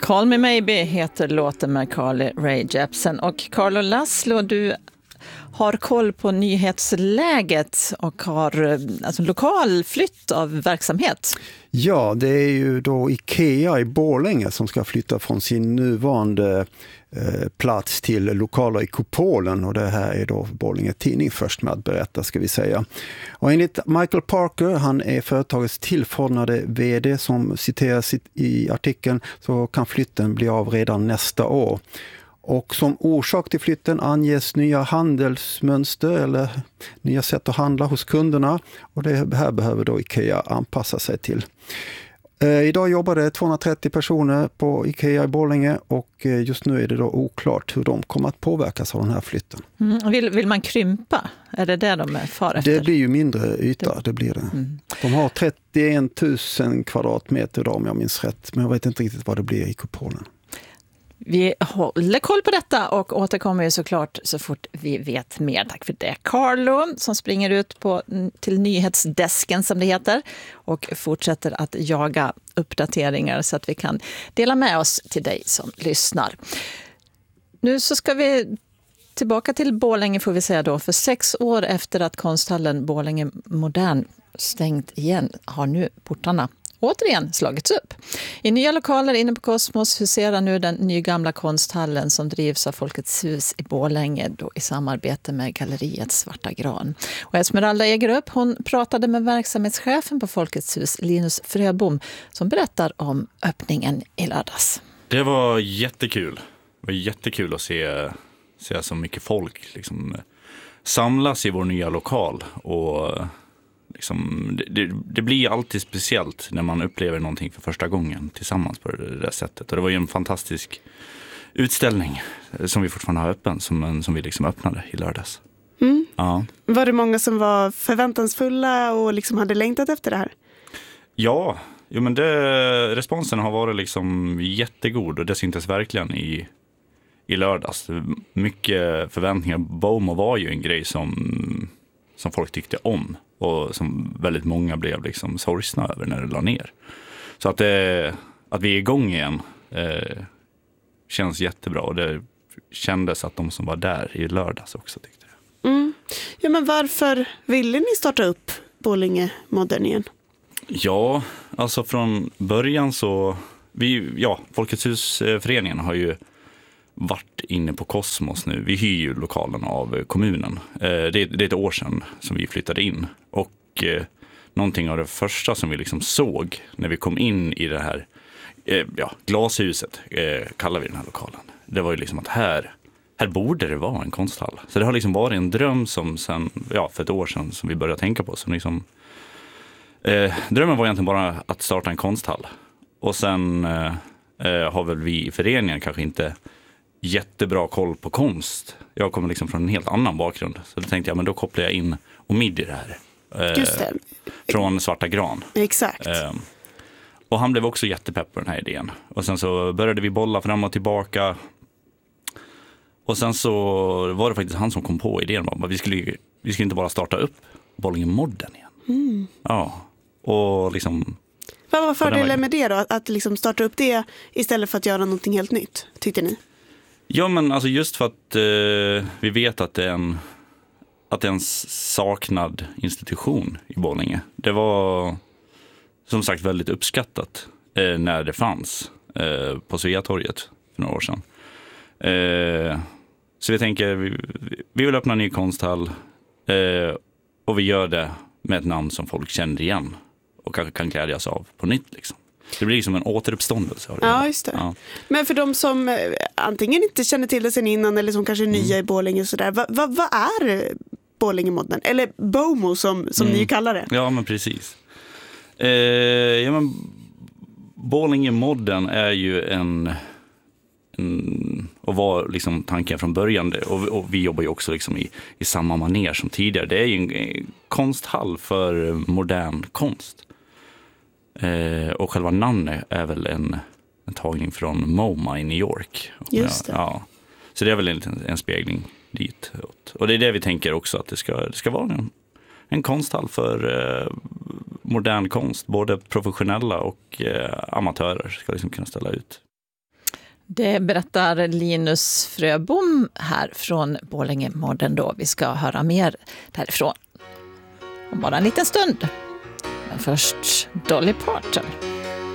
Call Me Maybe heter låten med Carly Rae Jepsen. Och Carlo Laszlo, du har koll på nyhetsläget och har lokal flytt av verksamhet. Ja, det är ju då IKEA i Borlänge som ska flytta från sin nuvarande plats till lokaler i Kupolen, och det här är då Borlänge Tidning först med att berätta, ska vi säga. Och enligt Michael Parker, han är företagets tillförordnade vd som citeras i artikeln, så kan flytten bli av redan nästa år. Och som orsak till flytten anges nya handelsmönster eller nya sätt att handla hos kunderna, och det här behöver då IKEA anpassa sig till. Idag jobbar det 230 personer på IKEA i Borlänge, och just nu är det då oklart hur de kommer att påverkas av den här flytten. Vill man krympa? Är det de är far efter? Det blir ju mindre yta, det blir det. De har 31 000 kvadratmeter idag om jag minns rätt, men jag vet inte riktigt vad det blir i Kupolen. Vi håller koll på detta och återkommer ju såklart så fort vi vet mer. Tack för det, Carlo, som springer ut till nyhetsdesken som det heter och fortsätter att jaga uppdateringar så att vi kan dela med oss till dig som lyssnar. Nu så ska vi tillbaka till Borlänge, får vi säga då. För 6 år efter att konsthallen Borlänge Modern stängt igen har nu portarna återigen slagits upp. I nya lokaler inne på Kosmos huserar nu den nygamla konsthallen som drivs av Folkets hus i Borlänge då i samarbete med galleriet Svarta Gran. Och Esmeralda Egerup, hon pratade med verksamhetschefen på Folkets hus, Linus Fröbom, som berättar om öppningen i lördags. Det var jättekul. Det var jättekul att se så mycket folk liksom samlas i vår nya lokal, och liksom, det blir alltid speciellt när man upplever någonting för första gången tillsammans på det där sättet. Och det var ju en fantastisk utställning som vi fortfarande har öppen, som vi liksom öppnade i lördags. Ja. Var det många som var förväntansfulla och liksom hade längtat efter det här? Ja, men responsen har varit liksom jättegod, och det syntes verkligen i lördags. Mycket förväntningar. BOMO var ju en grej som folk tyckte om, och som väldigt många blev liksom sorgsna över när det la ner. Så att vi är igång igen känns jättebra, och det kändes att de som var där i lördags också tyckte det. Ja, men varför ville ni starta upp Borlänge Modern igen? Ja, alltså från början så Folkets husföreningen har ju varit inne på Kosmos nu. Vi hyr ju lokalen av kommunen. Det är ett år sedan som vi flyttade in. Och någonting av det första som vi liksom såg när vi kom in i det här glashuset, kallar vi den här lokalen. Det var ju liksom att här borde det vara en konsthall. Så det har liksom varit en dröm som sen, för ett år sedan som vi började tänka på. Som liksom, drömmen var egentligen bara att starta en konsthall. Och sen har väl vi i föreningen kanske inte jättebra koll på konst. Jag kommer liksom från en helt annan bakgrund. Så då tänkte jag, men då kopplar jag in Omid i det här. Just det. Från Svarta Gran. Exakt. Och han blev också jättepepp på den här idén. Och sen så började vi bolla fram och tillbaka. Och sen så var det faktiskt han som kom på idén. Vi skulle inte bara starta upp Borlänge Modern igen. Ja. Och liksom... Vad var fördelen med det då? Att liksom starta upp det istället för att göra någonting helt nytt, tyckte ni? Ja, men alltså just för att vi vet att det är en saknad institution i Borlänge. Det var som sagt väldigt uppskattat när det fanns på Sveatorget för några år sedan. Så vi tänker, vi vill öppna en ny konsthall, och vi gör det med ett namn som folk känner igen och kanske kan glädjas av på nytt liksom. Det blir som en återuppståndelse. Ja, just det. Ja. Men för de som antingen inte känner till det sen innan eller som kanske är nya i Borlänge och sådär, vad är Borlänge Modern? Eller BOMO som ni kallar det? Ja, men precis. Borlänge Modern är ju och var liksom tanken från början, och vi jobbar ju också liksom i samma manér som tidigare. Det är ju en konsthall för modern konst. Och själva namnet är väl en tagning från MoMA i New York. Just det. Ja. Så det är väl en spegling dit. Och det är det vi tänker också, att det ska vara en konsthall för modern konst. Både professionella och amatörer ska liksom kunna ställa ut. Det berättar Linus Fröbom här från Borlänge Modern då. Vi ska höra mer därifrån om bara en liten stund. Men först Dolly Parton.